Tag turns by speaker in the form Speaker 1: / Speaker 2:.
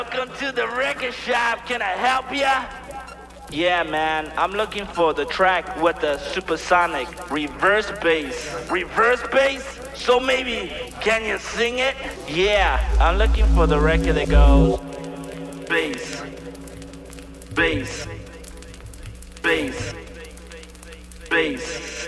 Speaker 1: Welcome to the record shop. Can I help ya? Yeah, man, I'm looking for the track with the supersonic reverse bass. Reverse bass? So maybe, can you sing it? Yeah, I'm looking for the record that goes bass, bass, bass, bass.